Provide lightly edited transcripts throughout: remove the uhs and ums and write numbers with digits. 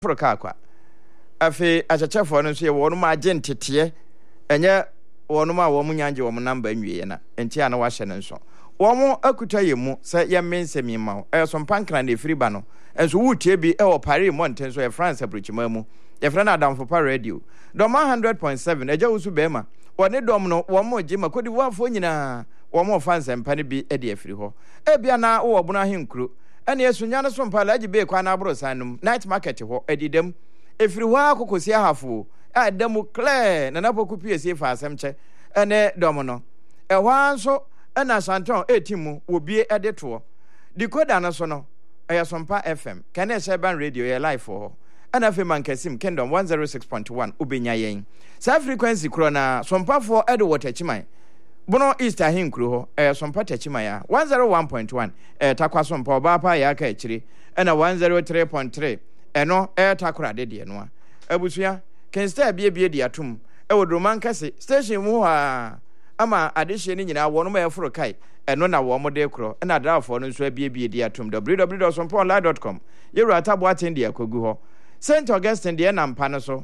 froka kwa afi achachafo no so ye wonu ma agentete enye wonu ma wo munyanje wo number nwie na enti ana wa hye ne nso wo mo akuta yemu se ye mensemi ma so mpankra na efiri ba no enso wutie bi e wo Paris Mountain so ye France abrochima mu ye fra na Adamfo Pa radio doma 100.7 eja wusu be ma woni dom no wo mo gima kodi wafo nyina wo mo fanse mpa ne bi e de afiri ho e bia na wo bono ahenkuro ene esunya no so mpa laji be kwa na abro sanum night market ho edidem efiri ho akokosi ahafo adamu clear na napoku piesie fa asemche ene dom no e ho anso ena santon etimu wobie edeto decoder no so no Sompa FM kane Sheban radio ye live for ena fe mankasim Kingdom 106.1 ubenya yen sa frequency kro na Sompa for Edward Achiman bono Easter hinkro ho Sompa Achiman ya 101.1 takwa Sompa oba pa ya aka akire ena 103.3 eno takora de no abusua kensta bie di atum wodroman kase station mu ha ama adehye ni nyina wono ma eforo kai eno na wo mode kro na drafo no nso abie di atum www.somponline.com yeru atabo atendi akogu ho St Augustine de na mpa no so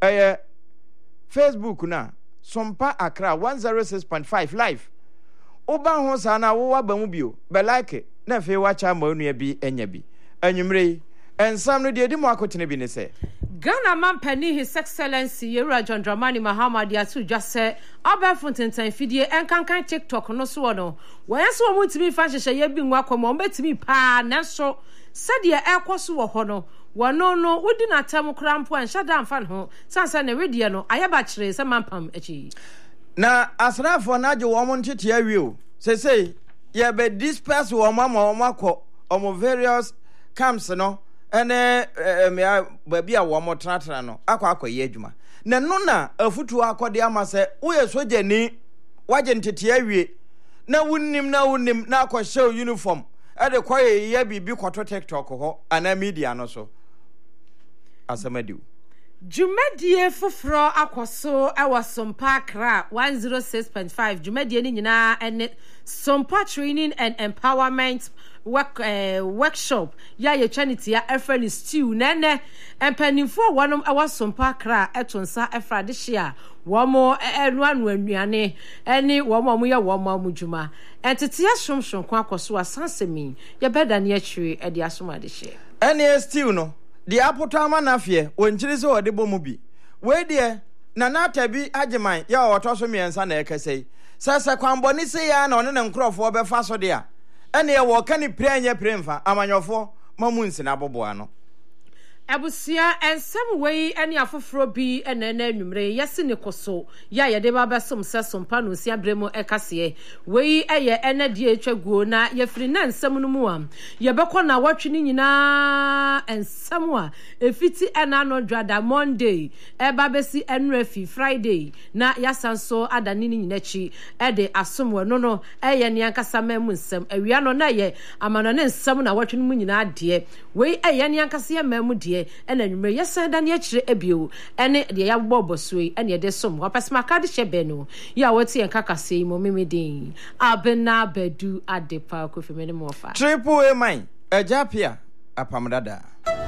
Facebook na Sompa Accra 106.5 live oba ho sa na wo ba mu bio be like na fe wa cha ma onua bi enya bi anwumre ensam no de di mo akotene bi ne se Ghana man penny His Excellency Yewura John Dramani Mahama Diatu just say Abefuntentan fidie enkankan TikTok no so no wayeso wo mutimi fa hyehye ye bi nwa kwom o betimi pa nanso sade ekoso wo ho no wono no wodi na tam krampo an shada amfa ho sansa na redie no ayaba kire se mampam achi na asrafo na age wo mo ntete awie o sesei ye be disperse wo mama akọ omo various camps no ene baby a wo mo tratra no akwaye adwuma na no na afutu akode ama se wo ye sojani waje ntete awie na wunnim na akwahye uniform ade kwaye ye bibi kwato TikTok ho ana media no so asamadiu Jumedie foforo akoso ewa Sompa Accra 106.5 Jumedie ni nyina ene Sompa Training and Empowerment workshop ya ye chanity ya efrani stew nene empanimfo wonom ewa Sompa Accra etonsa efra de hia womo enu anuane eni womo ye womo juma entete asomsom kwa akoso asansemi ye beda ne achiri e de asoma de hia eni stew no di apotama nafie wonchiri se wode bomu bi we de na natabi ageman ya wotoso miensa na ekesei sasa kwamboni se ya na one ne nkrofo befa so de a ene ye wo ka ni prenya premfa amanyofo mamunsi na boboa no Abusia ensem wei ene afoforo bi ene na anwumre yesi ne koso ya ye de ba besom se Sompa no sia bremo ekase wei eye ene de etwaguo na ye firi na ensem no mu am ye bekọ na watwe ni nyina ensem a efiti ena no dwada Monday eba besi enrefi Friday na yasanso adani ni nyina chi ede asomwe no eye ne ankasa mamu ensem awia no na ye amano ne ensem na watwe ni mu nyina de wei eye ne ankasa ya mamu de ena nwumre yesa da ne akire ebio ene de ya bobosoi ene de som wapasma kade hyebe no ya woti en kakase mo memedin abena bedu adepa kofemene mo fa triple A mine ejapia apamdada